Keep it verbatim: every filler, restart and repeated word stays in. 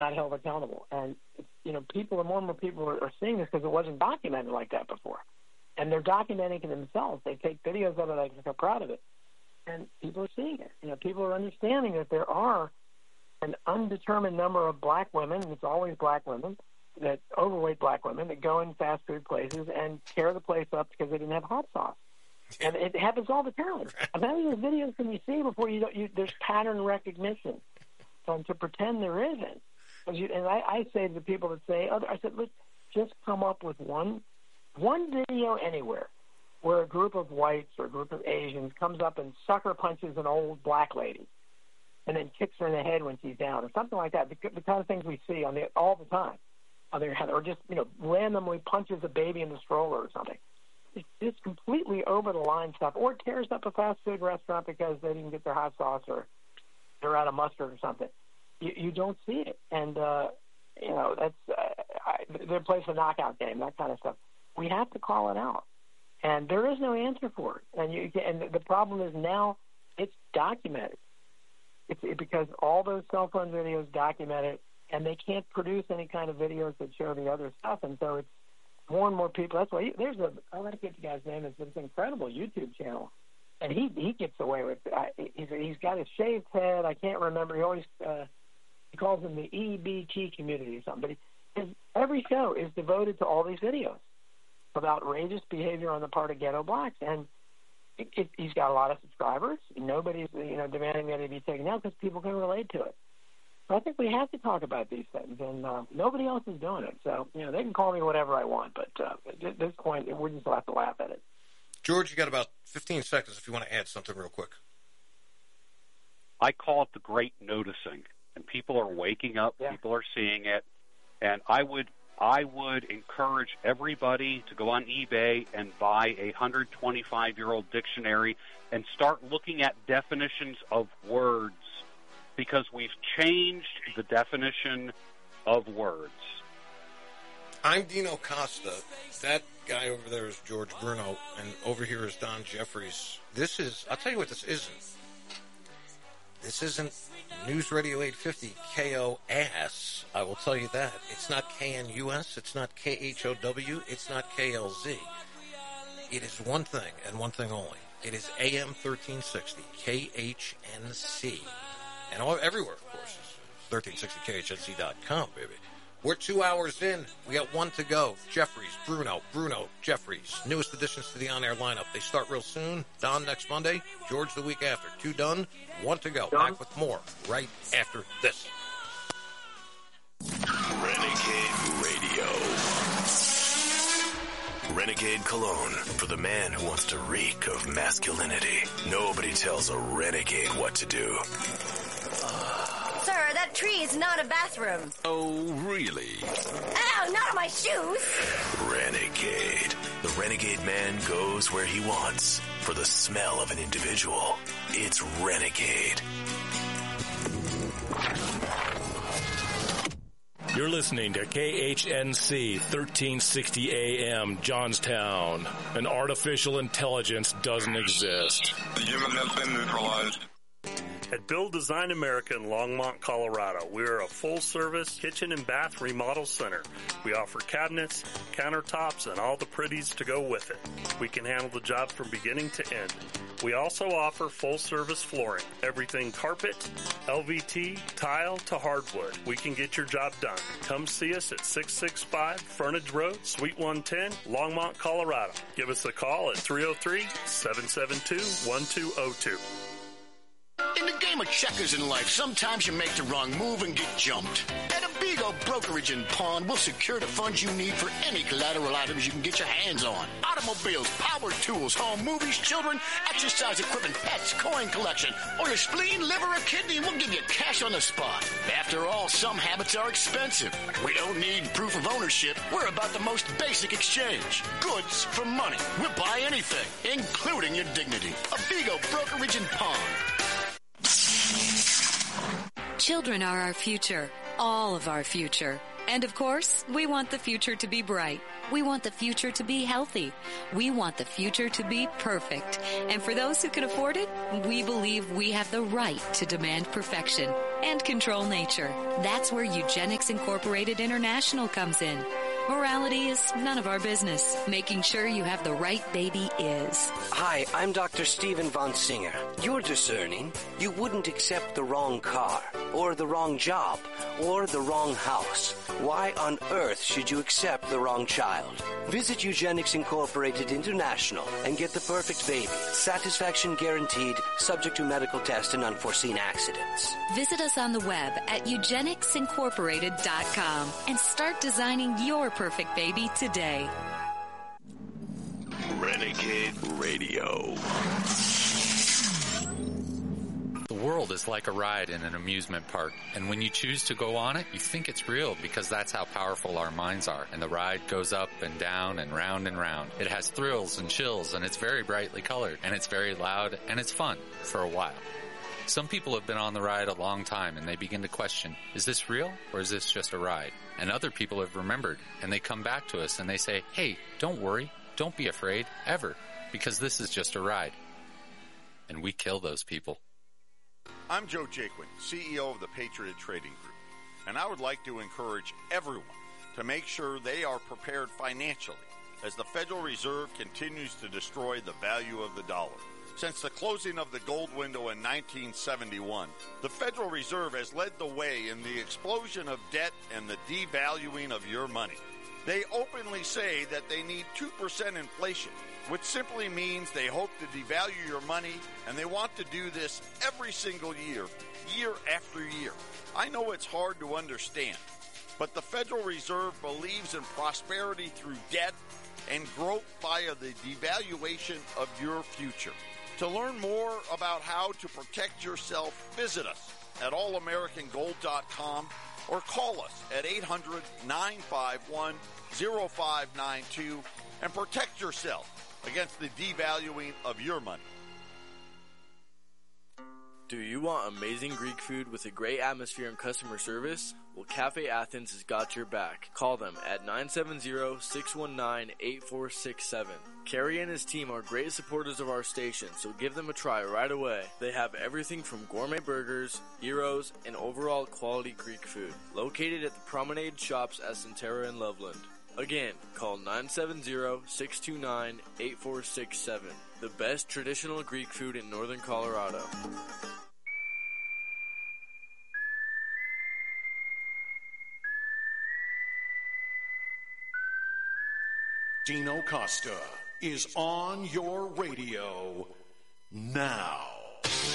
not held accountable. And, you know, people, more and more people are, are seeing this because it wasn't documented like that before. And they're documenting it themselves. They take videos of it, they're proud of it. And people are seeing it. You know, people are understanding that there are an undetermined number of black women, and it's always black women, that overweight black women that go in fast food places and tear the place up because they didn't have hot sauce. And it happens all the time. I mean, how many videos can you see before you don't, you, there's pattern recognition? And to pretend there isn't. You, and I, I say to the people that say, oh, I said, let's just come up with one, one video anywhere where a group of whites or a group of Asians comes up and sucker punches an old black lady and then kicks her in the head when she's down or something like that. The, the kind of things we see on the all the time on their head, or just, you know, randomly punches a baby in the stroller or something. It's just completely over the line stuff, or tears up a fast food restaurant because they didn't get their hot sauce or they're out of mustard or something. You, you don't see it, and uh, you know that's uh, I, they're playing a knockout game, that kind of stuff. We have to call it out, and there is no answer for it. And you and the problem is now it's documented. It's it, because all those cell phone videos document it, and they can't produce any kind of videos that show the other stuff, and so it's more and more people. That's why he, there's a I'll let get the guy's name. It's this incredible YouTube channel, and he he gets away with it. I, he's he's got a shaved head. I can't remember. He always uh, he calls them the E B T community or something. But he, his, every show is devoted to all these videos of outrageous behavior on the part of ghetto blacks, and it, it, he's got a lot of subscribers. Nobody's you know demanding that it be taken out because people can relate to it. So I think we have to talk about these things, and uh, nobody else is doing it. So, you know, they can call me whatever I want, but uh, at this point, we're just going to have to laugh at it. George, you got about fifteen seconds if you want to add something real quick. I call it the great noticing, and people are waking up, yeah. People are seeing it, and I would I would encourage everybody to go on eBay and buy a one hundred twenty-five year old dictionary and start looking at definitions of words, because we've changed the definition of words. I'm Dino Costa. That guy over there is George Bruno, and over here is Don Jeffries. This is, I'll tell you what this isn't. This isn't News Radio eight fifty K O ass. I will tell you that. It's not K N U S. It's not K H O W. It's not K L Z. It is one thing and one thing only. It is A M thirteen sixty, K H N C. And all, everywhere, of course, thirteen sixty K H N C dot com, baby. We're two hours in. We got one to go. Jeffries, Bruno, Bruno, Jeffries. Newest additions to the on-air lineup. They start real soon. Don next Monday. George the week after. Two done, one to go. Done. Back with more right after this. Renegade Radio. Renegade Cologne for the man who wants to reek of masculinity. Nobody tells a renegade what to do. Sir, that tree is not a bathroom. Oh, really? Ow, not on my shoes. Renegade. The renegade man goes where he wants for the smell of an individual. It's Renegade. You're listening to K H N C thirteen sixty A M, Johnstown. An artificial intelligence doesn't exist. The human has been neutralized. At Build Design America in Longmont, Colorado, we are a full-service kitchen and bath remodel center. We offer cabinets, countertops, and all the pretties to go with it. We can handle the job from beginning to end. We also offer full-service flooring, everything carpet, L V T, tile to hardwood. We can get your job done. Come see us at six six five Frontage Road, Suite one ten, Longmont, Colorado. Give us a call at three oh three, seven seven two, one two oh two. In the game of checkers in life, sometimes you make the wrong move and get jumped. At Abigo Brokerage and Pawn, we'll secure the funds you need for any collateral items you can get your hands on. Automobiles, power tools, home, movies, children, exercise equipment, pets, coin collection, or your spleen, liver, or kidney, we'll give you cash on the spot. After all, some habits are expensive. We don't need proof of ownership. We're about the most basic exchange. Goods for money. We'll buy anything, including your dignity. Abigo Brokerage and Pawn. Children are our future, all of our future. And of course, we want the future to be bright. We want the future to be healthy. We want the future to be perfect. And for those who can afford it, we believe we have the right to demand perfection. and control nature. That's where Eugenics Incorporated International comes in. Morality is none of our business. Making sure you have the right baby is. Hi, I'm Doctor Stephen Von Singer. You're discerning. You wouldn't accept the wrong car, or the wrong job, or the wrong house. Why on earth should you accept the wrong child? Visit Eugenics Incorporated International and get the perfect baby. Satisfaction guaranteed, subject to medical test and unforeseen accidents. Visit us on the web at eugenics incorporated dot com and start designing your perfect baby today. Renegade Radio. The world is like a ride in an amusement park, and when you choose to go on it, you think it's real because that's how powerful our minds are, and the ride goes up and down and round and round. It has thrills and chills, and it's very brightly colored, and it's very loud, and it's fun for a while. Some people have been on the ride a long time, and they begin to question, is this real or is this just a ride? And other people have remembered, and they come back to us and they say, hey, don't worry, don't be afraid, ever, because this is just a ride. And we kill those people. I'm Joe Jaquin, C E O of the Patriot Trading Group, and I would like to encourage everyone to make sure they are prepared financially as the Federal Reserve continues to destroy the value of the dollar. Since the closing of the gold window in nineteen seventy-one, the Federal Reserve has led the way in the explosion of debt and the devaluing of your money. They openly say that they need two percent inflation, which simply means they hope to devalue your money, and they want to do this every single year, year after year. I know it's hard to understand, but the Federal Reserve believes in prosperity through debt and growth via the devaluation of your future. To learn more about how to protect yourself, visit us at all american gold dot com or call us at eight hundred, nine five one, oh five nine two and protect yourself against the devaluing of your money. Do you want amazing Greek food with a great atmosphere and customer service? Well, Cafe Athens has got your back. Call them at nine seven zero, six one nine, eight four six seven. Kerry and his team are great supporters of our station, so give them a try right away. They have everything from gourmet burgers, gyros, and overall quality Greek food. Located at the Promenade Shops at Centera in Loveland. Again, call nine seven zero, six two nine, eight four six seven. The best traditional Greek food in northern Colorado. Dino Costa is on your radio now.